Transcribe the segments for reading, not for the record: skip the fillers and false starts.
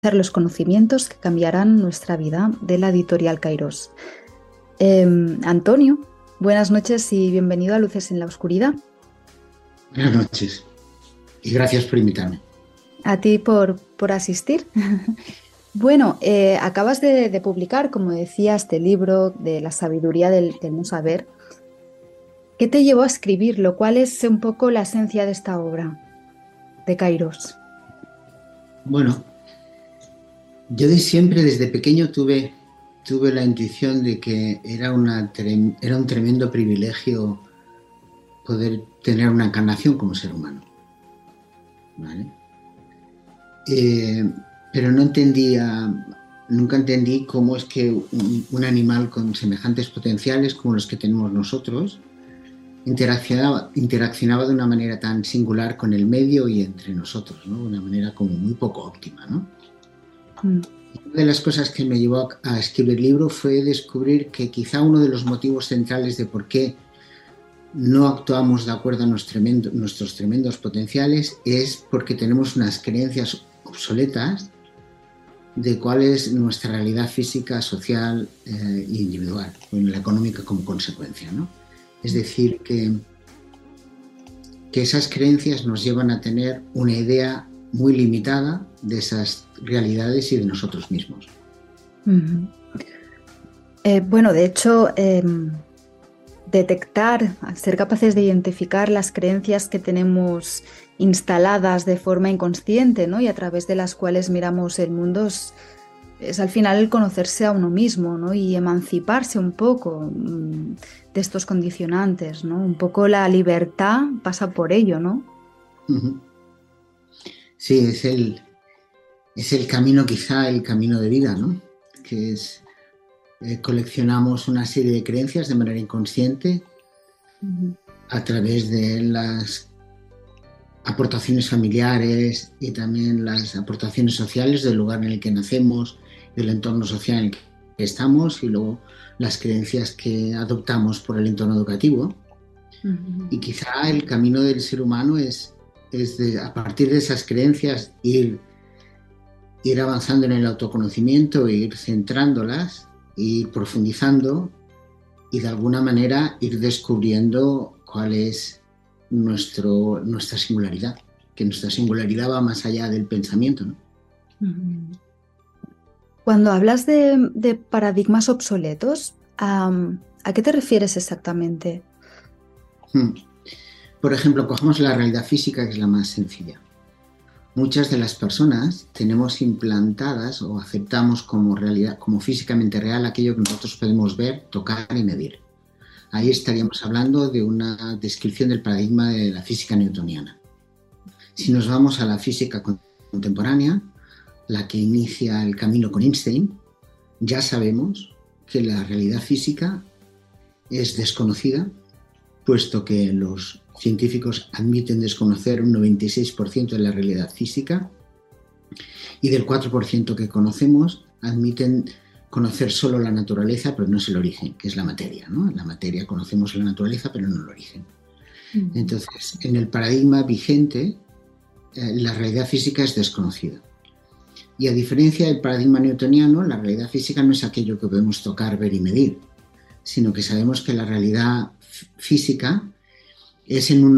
Los conocimientos que cambiarán nuestra vida, de la editorial Kairos. Antonio, buenas noches y bienvenido a Luces en la Oscuridad. Buenas noches y gracias por invitarme. A ti por asistir. Bueno, acabas de publicar, como decía, este libro de la sabiduría del no saber. ¿Qué te llevó a escribirlo? ¿Cuál es un poco la esencia de esta obra de Kairos? Bueno, yo desde pequeño tuve la intuición de que era un tremendo privilegio poder tener una encarnación como ser humano, ¿vale? Pero nunca entendí cómo es que un animal con semejantes potenciales como los que tenemos nosotros interaccionaba de una manera tan singular con el medio y entre nosotros, ¿no? De una manera como muy poco óptima, ¿no? Una de las cosas que me llevó a escribir el libro fue descubrir que quizá uno de los motivos centrales de por qué no actuamos de acuerdo a nuestros tremendos potenciales es porque tenemos unas creencias obsoletas de cuál es nuestra realidad física, social e individual, y la económica como consecuencia, ¿no? Es decir, que esas creencias nos llevan a tener una idea muy limitada de esas realidades y de nosotros mismos. Bueno, de hecho, detectar, ser capaces de identificar las creencias que tenemos instaladas de forma inconsciente, ¿no? Y a través de las cuales miramos el mundo es al final el conocerse a uno mismo, ¿no? Y emanciparse un poco de estos condicionantes, ¿no? Un poco la libertad pasa por ello, ¿no? Sí, es el camino, quizá el camino de vida, ¿no? Que es coleccionamos una serie de creencias de manera inconsciente a través de las aportaciones familiares y también las aportaciones sociales del lugar en el que nacemos, del entorno social en el que estamos y luego las creencias que adoptamos por el entorno educativo. Y quizá el camino del ser humano es a partir de esas creencias ir avanzando en el autoconocimiento, ir centrándolas, ir profundizando y de alguna manera ir descubriendo cuál es nuestra singularidad, que nuestra singularidad va más allá del pensamiento, ¿no? Cuando hablas de paradigmas obsoletos, ¿a qué te refieres exactamente? Por ejemplo, cogemos la realidad física, que es la más sencilla. Muchas de las personas tenemos implantadas o aceptamos como realidad, como físicamente real, aquello que nosotros podemos ver, tocar y medir. Ahí estaríamos hablando de una descripción del paradigma de la física newtoniana. Si nos vamos a la física contemporánea, la que inicia el camino con Einstein, ya sabemos que la realidad física es desconocida, puesto que los científicos admiten desconocer un 96% de la realidad física y del 4% que conocemos admiten conocer solo la naturaleza, pero no es el origen, que es la materia, ¿no? En la materia conocemos la naturaleza, pero no el origen. Entonces, en el paradigma vigente, la realidad física es desconocida. Y a diferencia del paradigma newtoniano, la realidad física no es aquello que podemos tocar, ver y medir, sino que sabemos que la realidad física es en un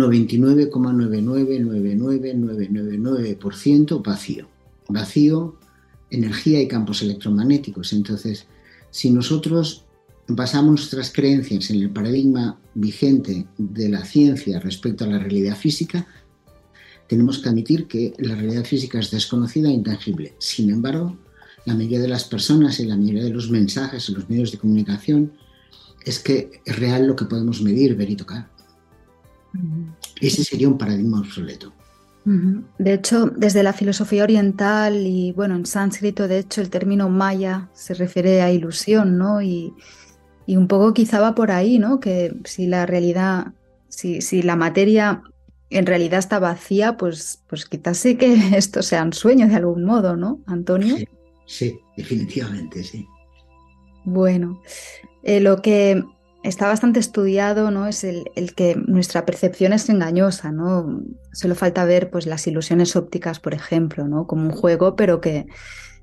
99,9999999% vacío. Vacío, energía y campos electromagnéticos. Entonces, si nosotros basamos nuestras creencias en el paradigma vigente de la ciencia respecto a la realidad física, tenemos que admitir que la realidad física es desconocida e intangible. Sin embargo, la mayoría de las personas y la mayoría de los mensajes en los medios de comunicación es que es real lo que podemos medir, ver y tocar. Ese sería un paradigma obsoleto. De hecho, desde la filosofía oriental y bueno, en sánscrito, de hecho, el término maya se refiere a ilusión, ¿no? Y un poco quizá va por ahí, ¿no? Que si la realidad, si la materia en realidad está vacía, pues quizás sí que esto sea un sueño de algún modo, ¿no, Antonio? Sí, definitivamente, sí. Bueno, lo que está bastante estudiado, ¿no? Es el que nuestra percepción es engañosa, ¿no? Solo falta ver pues las ilusiones ópticas, por ejemplo, ¿no? Como un juego, pero